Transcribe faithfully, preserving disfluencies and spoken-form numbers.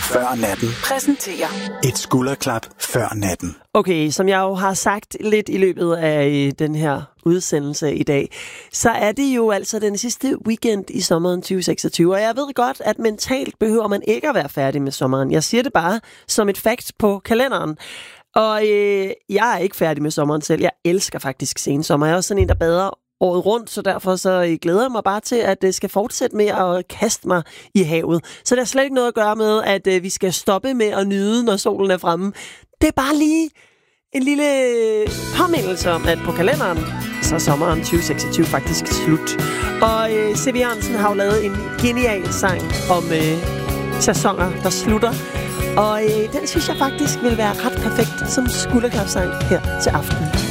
før natten præsenterer et skulderklap før natten. Okay, som jeg jo har sagt lidt i løbet af den her udsendelse i dag, så er det jo altså den sidste weekend i sommeren tyve seksogtyve, og jeg ved godt, at mentalt behøver man ikke at være færdig med sommeren. Jeg siger det bare som et fact på kalenderen. Og øh, jeg er ikke færdig med sommeren selv. Jeg elsker faktisk sensommer. Jeg er også sådan en, der bader året rundt, så derfor så glæder jeg mig bare til, at det skal fortsætte med at kaste mig i havet. Så der er slet ikke noget at gøre med, at øh, vi skal stoppe med at nyde, når solen er fremme. Det er bare lige en lille påmindelse om, at på kalenderen, så er sommeren tyve seksogtyve faktisk slut. Og øh, C V Jørgensen har jo lavet en genial sang om øh, sæsoner, der slutter. Og øh, den synes jeg faktisk vil være ret perfekt som skulderklapsang her til aften.